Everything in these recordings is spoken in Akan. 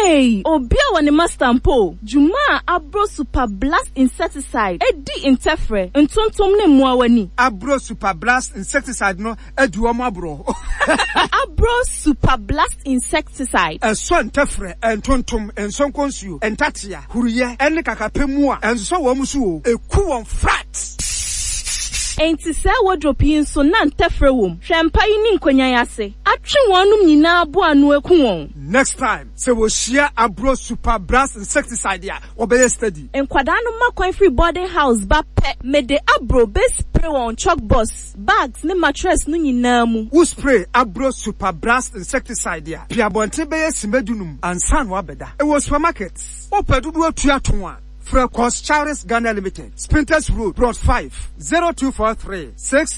Hey, Obia wani mastampo. Juma Abro Super Blast Insecticide. Edi interfere. Ntontom ne muawani. Abro Super Blast Insecticide no eduoma bro. Abro Super Blast Insecticide. So interfere ntontom ensonkonsuo entatia huruye ene kakapemu a enso wo musu eku won frat. Enti se wardrobe yin so na ntefre wom. Hwempa yi ni nkonya yase. Atwe wonum nyina abo anu eku won. Next time, se wo share Abro Super Blast Insecticide ya obeye steady. Enkwada no makwan free boarding house ba pe me de Abro be spray on chalk box, bags ne mattress no nyina mu. Wo spray Abro Super Blast Insecticide ya. Pia bonte beye simedunum ansan wa beda. E wo supermarkets. Opedudu atua tonwa. Frecos Charles Ghana Limited, Spinters Road, Plot 5, 0243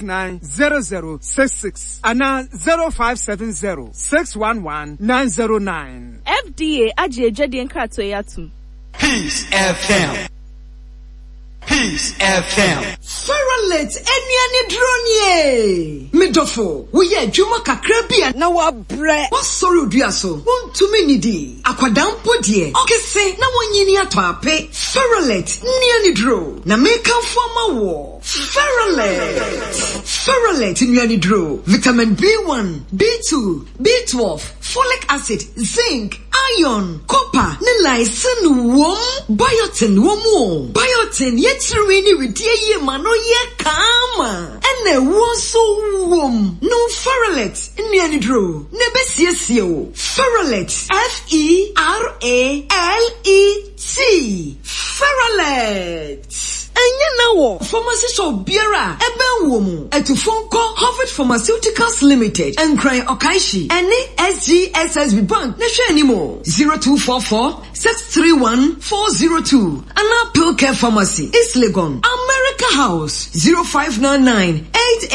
690066 and 0570 611 909. FDA aje jadi nkrato yatum. Peace FM. Peace FM. Feralet eniani dronye. Midofo, we ye juma kakrabia na wa bre. What sorry udiaso? Untumi nidi. Akwadampo die. Okese na wanyini atwape. Feralet niani dro. Na meka forma wo. Feralet niani dro. Vitamin B1, B2, B12, folic acid, zinc, iron, copper, ne lysine wom, biotin womo. Biotin yetrini with ye mano ye kama. Ene wonso wom. No Feralet nianidro. Nebesiesio. Feralet. Feralet. Feralet. Enye na wo pharmacy shop biara ebe womu etufonko Harvard Pharmaceuticals Limited enkran Okaishi ene SGSSB Bank ne hwe animo 0244 631 402 ana Pilcare Pharmacy East Legon America House 0599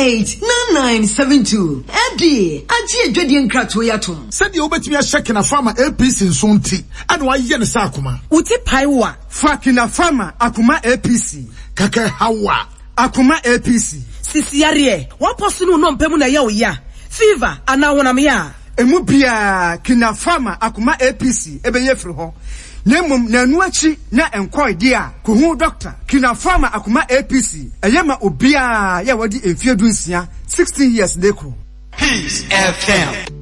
889972 edi aji edwedi nkrato yatom said the obetimi a check na farmer APC nsonti and why ye ne sa akoma uti paiwa fakina farmer akuma APC kake hawa akuma APC sisiare wa posunu no mpemu na ya oya fever ana wonam ya emu bia kina farmer akuma APC ebenye firi ho nemum na nuachi na enkoi dia kuhu doctor kina farmer akuma APC eyema obia ya wadi emfie dunsia 16 years dekro. Peace FM.